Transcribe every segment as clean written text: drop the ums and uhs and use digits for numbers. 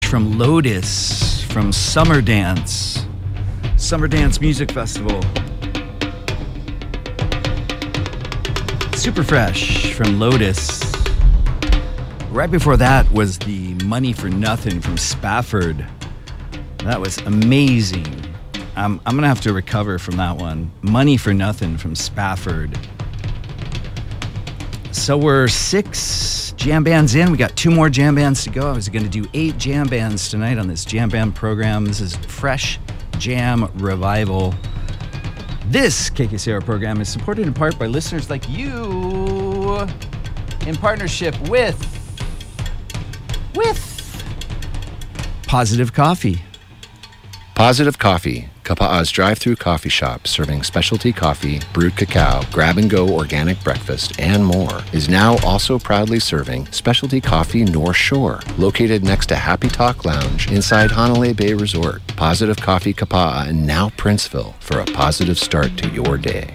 from Lotus from Summer Dance Music Festival. Super Fresh from Lotus. Right before that was the Money for Nothing from Spafford. That was amazing. I'm going to have to recover from that one. Money for Nothing from Spafford. So we're 6 jam bands in. We got 2 more jam bands to go. I was going to do 8 jam bands tonight on this jam band program. This is Fresh Jam Revival. This KKCR program is supported in part by listeners like you in partnership with Positive Coffee. Positive Coffee, Kapa'a's drive-through coffee shop serving specialty coffee, brewed cacao, grab-and-go organic breakfast, and more, is now also proudly serving specialty coffee North Shore, located next to Happy Talk Lounge inside Hanalei Bay Resort. Positive Coffee Kapa'a and now Princeville for a positive start to your day.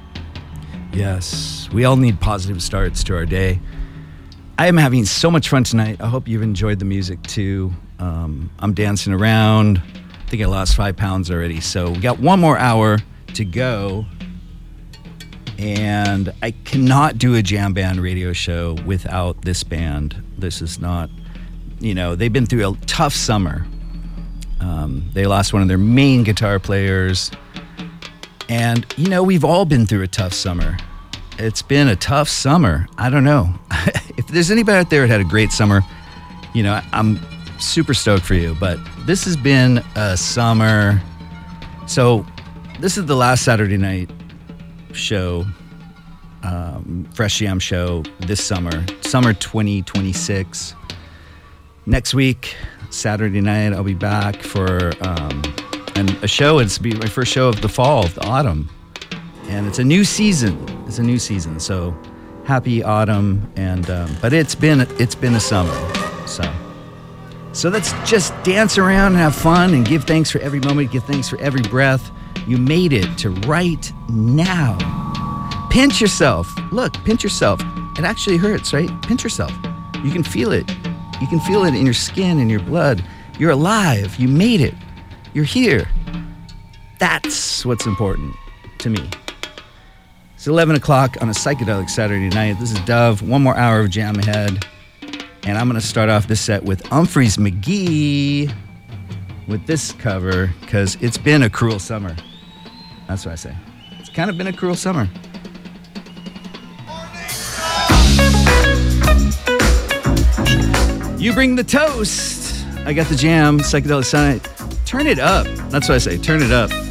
Yes, we all need positive starts to our day. I am having so much fun tonight. I hope you've enjoyed the music too. I'm dancing around. I think I lost 5 pounds already. So we got 1 more hour to go. And I cannot do a jam band radio show without this band. This is not, they've been through a tough summer. They lost one of their main guitar players. And, we've all been through a tough summer. It's been a tough summer. I don't know. If there's anybody out there that had a great summer, I'm super stoked for you. But this has been a summer. So this is the last Saturday night show, Fresh Jam show this summer 2026. Next week, Saturday night, I'll be back for and a show. It's be my first show of the fall, of the autumn. And it's a new season. So happy autumn. And but it's been a summer. So let's just dance around and have fun and give thanks for every moment, give thanks for every breath. You made it to right now. Pinch yourself. Look, pinch yourself. It actually hurts, right? Pinch yourself. You can feel it. You can feel it in your skin, in your blood. You're alive. You made it. You're here. That's what's important to me. It's 11 o'clock on a psychedelic Saturday night. This is Dove. 1 more hour of jam ahead. And I'm going to start off this set with Umphrey's McGee with this cover because it's been a cruel summer. That's what I say. It's kind of been a cruel summer. You bring the toast. I got the jam, psychedelic Saturday night. Turn it up. That's what I say. Turn it up.